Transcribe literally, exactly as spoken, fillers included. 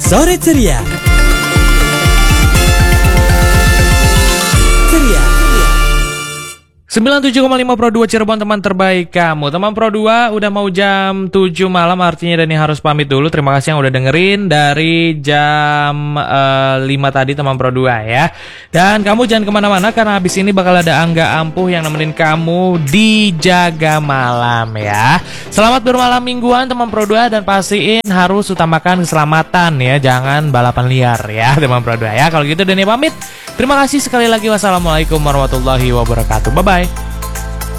Sore Ceria. Ceria. sembilan puluh tujuh koma lima Pro dua Cirebon, teman terbaik kamu. Teman Pro dua, udah mau jam tujuh malam, artinya Dani harus pamit dulu. Terima kasih yang udah dengerin dari jam uh, lima tadi, teman Pro dua ya. Dan kamu jangan kemana-mana, karena habis ini bakal ada Angga Ampuh yang nemenin kamu di Jaga Malam ya. Selamat bermalam mingguan teman Pro dua, dan pastiin harus utamakan keselamatan ya. Jangan balapan liar ya teman Pro dua ya. Kalau gitu Dani pamit. Terima kasih sekali lagi. Wassalamualaikum warahmatullahi wabarakatuh. Bye-bye.